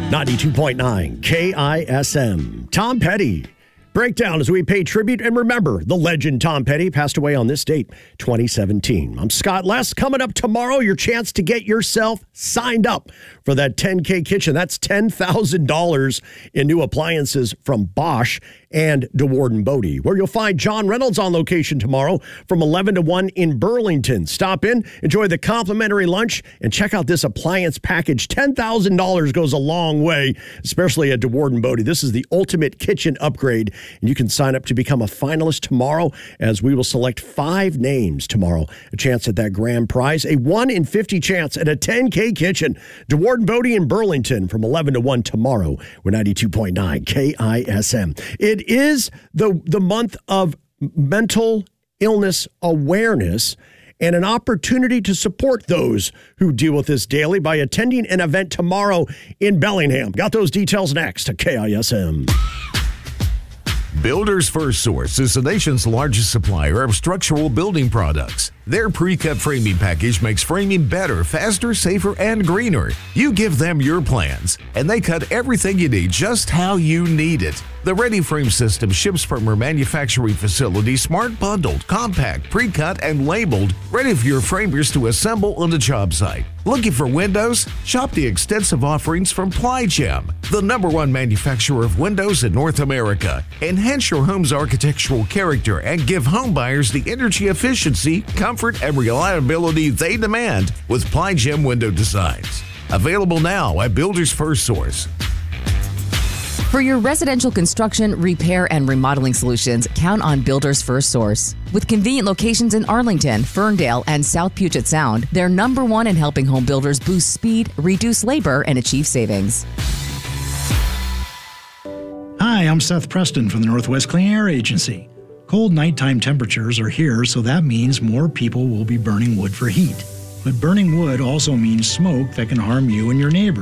92.9 KISM. Tom Petty. Breakdown as we pay tribute and remember the legend Tom Petty passed away on this date, 2017. I'm Scott Less. Coming up tomorrow, your chance to get yourself signed up for that 10K kitchen. That's $10,000 in new appliances from Bosch and DeWard & Bodie, where you'll find John Reynolds on location tomorrow from 11 to 1 in Burlington. Stop in, enjoy the complimentary lunch, and check out this appliance package. $10,000 goes a long way, especially at DeWard & Bodie. This is the ultimate kitchen upgrade, and you can sign up to become a finalist tomorrow as we will select 5 names tomorrow. A chance at that grand prize, a 1 in 50 chance at a 10K kitchen. DeWard & Bodie in Burlington from 11 to 1 tomorrow. We're 92.9 KISM. It is the month of mental illness awareness and an opportunity to support those who deal with this daily by attending an event tomorrow in Bellingham. Got those details next to KISM. Builders First Source is the nation's largest supplier of structural building products. Their pre-cut framing package makes framing better, faster, safer, and greener. You give them your plans, and they cut everything you need just how you need it. The Ready Frame system ships from our manufacturing facility, smart bundled, compact, pre-cut, and labeled, ready for your framers to assemble on the job site. Looking for windows? Shop the extensive offerings from PlyGem, the #1 manufacturer of windows in North America. Enhance your home's architectural character and give home buyers the energy efficiency, comfort, and reliability they demand with PlyGem window designs. Available now at Builders First Source. For your residential construction, repair, and remodeling solutions, count on Builders First Source. With convenient locations in Arlington, Ferndale, and South Puget Sound, they're #1 in helping home builders boost speed, reduce labor, and achieve savings. Hi, I'm Seth Preston from the Northwest Clean Air Agency. Cold nighttime temperatures are here, so that means more people will be burning wood for heat. But burning wood also means smoke that can harm you and your neighbors.